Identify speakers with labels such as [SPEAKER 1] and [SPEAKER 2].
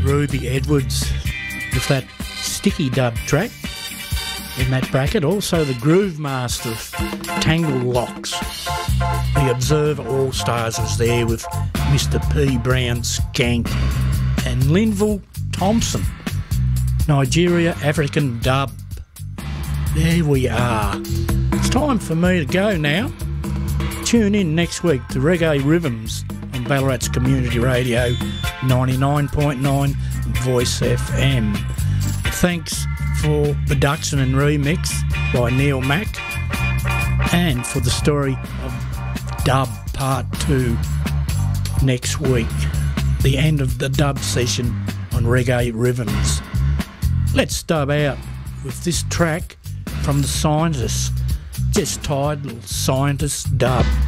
[SPEAKER 1] Ruby Edwards with that Sticky Dub track in that bracket. Also the Groove Master of Tangle Locks. The Observer All-Stars was there with Mr. P. Brown Skank and Linville Thompson. Nigeria African Dub. There we are. It's time for me to go now. Tune in next week to Reggae Rhythms on Ballarat's Community Radio 99.9 Voice FM. Thanks for production and remix by Neil Mack, and for the story of Dub Part 2 next week, the end of the dub session on Reggae Rhythms. Let's dub out with this track from the Scientists, just titled Scientist Dub.